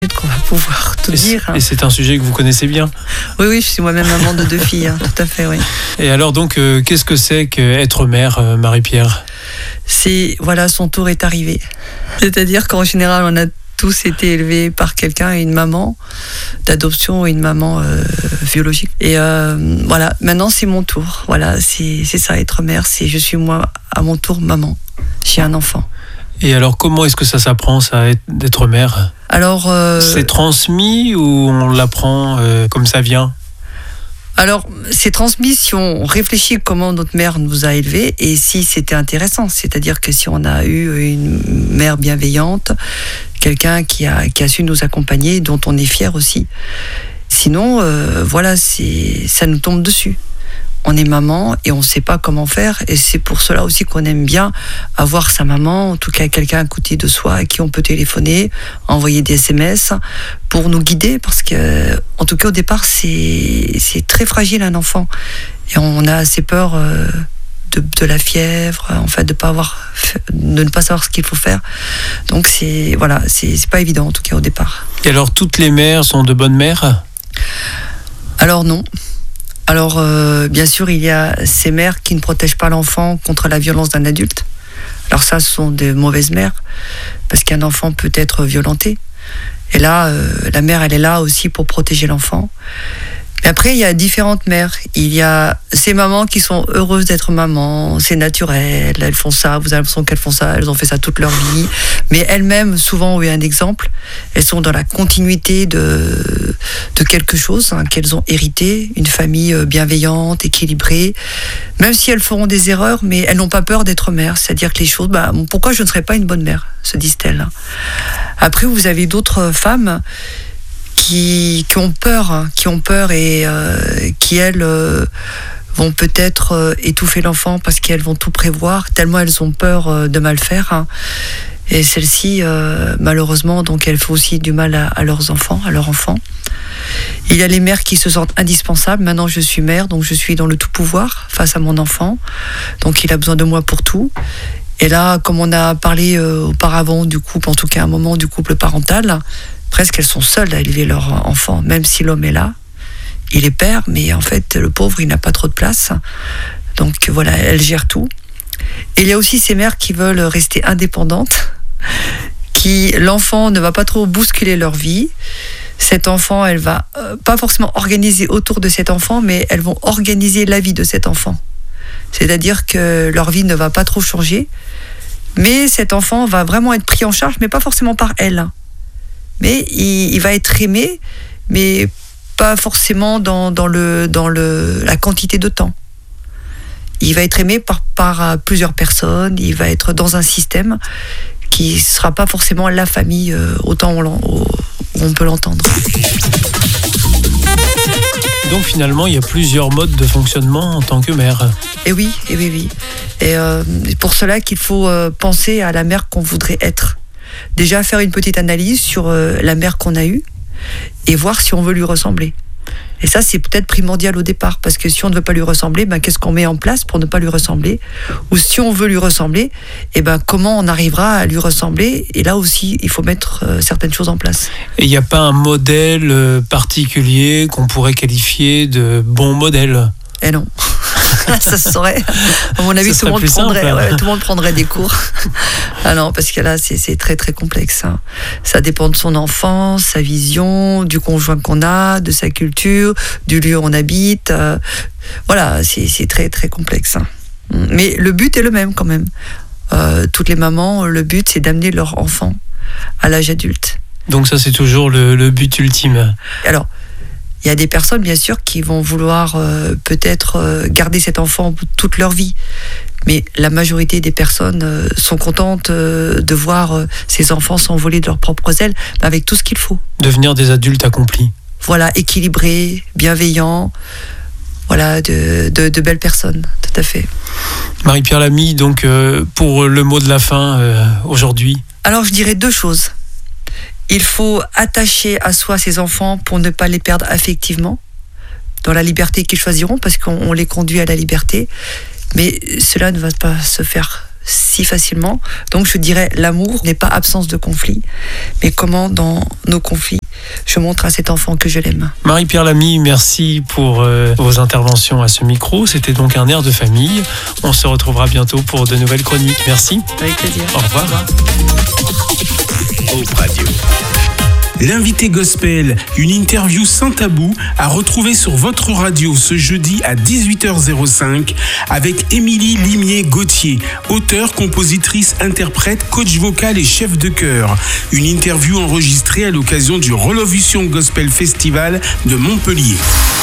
qu'on va pouvoir tout dire. Et c'est un sujet que vous connaissez bien. Oui, je suis moi-même maman de 2 filles, tout à fait, oui. Et alors donc, qu'est-ce que c'est qu'être mère, Marie-Pierre ? C'est, son tour est arrivé. C'est-à-dire qu'en général, on a tous été élevés par quelqu'un, une maman d'adoption ou une maman biologique. Et maintenant c'est mon tour. C'est ça, être mère. Je suis moi, à mon tour, maman. J'ai un enfant. Et alors, comment est-ce que ça s'apprend, d'être mère ? Alors, c'est transmis ou on l'apprend comme ça vient ? Alors, c'est transmis si on réfléchit comment notre mère nous a élevés et si c'était intéressant. C'est-à-dire que si on a eu une mère bienveillante, quelqu'un qui a su nous accompagner, dont on est fier aussi. Sinon, ça nous tombe dessus. On est maman et on ne sait pas comment faire, et c'est pour cela aussi qu'on aime bien avoir sa maman, en tout cas quelqu'un à côté de soi à qui on peut téléphoner, envoyer des SMS pour nous guider, parce que en tout cas au départ c'est très fragile un enfant et on a assez peur de la fièvre, en fait de ne pas savoir ce qu'il faut faire. Donc c'est pas évident en tout cas au départ. Et alors toutes les mères sont de bonnes mères ? Alors non. Alors, bien sûr, il y a ces mères qui ne protègent pas l'enfant contre la violence d'un adulte. Alors ça, ce sont des mauvaises mères, parce qu'un enfant peut être violenté. Et là, la mère, elle est là aussi pour protéger l'enfant. Mais après, il y a différentes mères. Il y a ces mamans qui sont heureuses d'être mamans, c'est naturel, elles font ça, vous avez l'impression qu'elles font ça, elles ont fait ça toute leur vie. Mais elles-mêmes, souvent, ont eu un exemple. Elles sont dans la continuité de quelque chose qu'elles ont hérité, une famille bienveillante, équilibrée. Même si elles feront des erreurs, mais elles n'ont pas peur d'être mères. C'est-à-dire que les choses, pourquoi je ne serais pas une bonne mère, se disent-elles. Après, vous avez d'autres femmes qui ont peur et qui, elles, vont peut-être étouffer l'enfant parce qu'elles vont tout prévoir, tellement elles ont peur de mal faire. Et celles-ci, malheureusement, donc elles font aussi du mal à leurs enfants, à leurs enfants. Il y a les mères qui se sentent indispensables. Maintenant, je suis mère, donc je suis dans le tout-pouvoir face à mon enfant. Donc, il a besoin de moi pour tout. Et là, comme on a parlé auparavant du couple, en tout cas un moment du couple parental, presque elles sont seules à élever leur enfant, même si l'homme est là. Il est père, mais en fait, le pauvre, il n'a pas trop de place. Donc elle gère tout. Et il y a aussi ces mères qui veulent rester indépendantes, l'enfant ne va pas trop bousculer leur vie. Cet enfant, elle va pas forcément organiser autour de cet enfant, mais elles vont organiser la vie de cet enfant. C'est-à-dire que leur vie ne va pas trop changer, mais cet enfant va vraiment être pris en charge, mais pas forcément par elle. Mais il va être aimé, mais pas forcément dans la quantité de temps. Il va être aimé par plusieurs personnes, il va être dans un système qui ne sera pas forcément la famille, autant on peut l'entendre. Donc finalement, il y a plusieurs modes de fonctionnement en tant que mère. Et oui. Et c'est pour cela qu'il faut penser à la mère qu'on voudrait être. Déjà faire une petite analyse sur la mère qu'on a eue et voir si on veut lui ressembler. Et ça, c'est peut-être primordial au départ, parce que si on ne veut pas lui ressembler, qu'est-ce qu'on met en place pour ne pas lui ressembler ? Ou si on veut lui ressembler, comment on arrivera à lui ressembler ? Et là aussi, il faut mettre certaines choses en place. Et il n'y a pas un modèle particulier qu'on pourrait qualifier de bon modèle ? Eh non. Ça se saurait. À mon avis, tout le monde prendrait des cours. Ah non, parce que là, c'est très très complexe. Ça dépend de son enfance, sa vision, du conjoint qu'on a, de sa culture, du lieu où on habite. C'est très très complexe. Mais le but est le même quand même. Toutes les mamans, le but, c'est d'amener leur enfant à l'âge adulte. Donc ça, c'est toujours le but ultime. Alors, il y a des personnes, bien sûr, qui vont vouloir peut-être garder cet enfant toute leur vie. Mais la majorité des personnes sont contentes de voir ces enfants s'envoler de leurs propres ailes, mais avec tout ce qu'il faut. Devenir des adultes accomplis. Voilà, équilibrés, bienveillants, de belles personnes, tout à fait. Marie-Pierre Lamy, donc pour le mot de la fin aujourd'hui. Alors je dirais 2 choses. Il faut attacher à soi ses enfants pour ne pas les perdre affectivement, dans la liberté qu'ils choisiront, parce qu'on les conduit à la liberté. Mais cela ne va pas se faire si facilement. Donc je dirais l'amour n'est pas absence de conflit, mais comment dans nos conflits je montre à cet enfant que je l'aime. Marie-Pierre Lamy, merci pour vos interventions à ce micro. C'était donc un air de famille. On se retrouvera bientôt pour de nouvelles chroniques. Merci. Avec plaisir. Au revoir. Hope Radio. L'invité gospel, une interview sans tabou à retrouver sur votre radio ce jeudi à 18h05 avec Émilie Limier-Gauthier, auteure, compositrice, interprète, coach vocal et chef de chœur. Une interview enregistrée à l'occasion du Relovution Gospel Festival de Montpellier.